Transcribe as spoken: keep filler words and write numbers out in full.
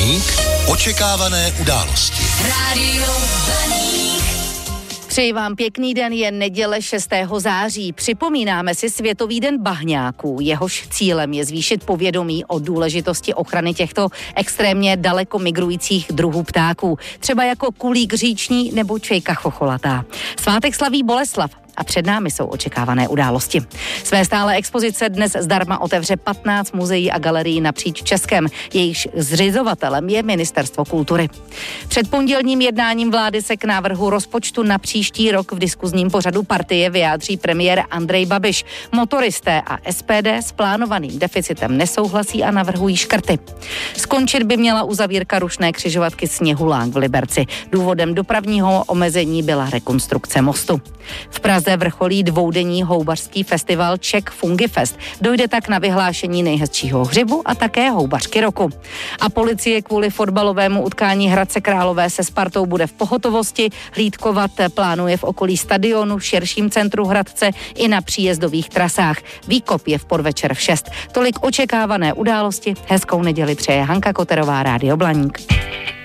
Blaník. Očekávané události. Rádio Blaník. Přeji vám pěkný den, je neděle šestého září. Připomínáme si Světový den bahňáků. Jehož cílem je zvýšit povědomí o důležitosti ochrany těchto extrémně daleko migrujících druhů ptáků. Třeba jako kulík říční nebo čejka chocholatá. Svátek slaví Boleslav. A před námi jsou očekávané události. Své stálé expozice dnes zdarma otevře patnáct muzeí a galerií napříč Českem. Jejichž zřizovatelem je Ministerstvo kultury. Před pondělním jednáním vlády se k návrhu rozpočtu na příští rok v diskuzním pořadu partie vyjádří premiér Andrej Babiš. Motoristé a S P D s plánovaným deficitem nesouhlasí a navrhují škrty. Skončit by měla uzavírka rušné křižovatky Sněhulák v Liberci. Důvodem dopravního omezení byla rekonstrukce mostu. V Praze vrcholí dvoudenní houbařský festival Czech Fungifest. Dojde tak na vyhlášení nejhezčího hřibu a také houbařky roku. A policie kvůli fotbalovému utkání Hradce Králové se Spartou bude v pohotovosti. Hlídkovat plánuje v okolí stadionu, v širším centru Hradce i na příjezdových trasách. Výkop je v podvečer v šest. Tolik očekávané události. Hezkou neděli přeje Hanka Koterová, Rádio Blaník.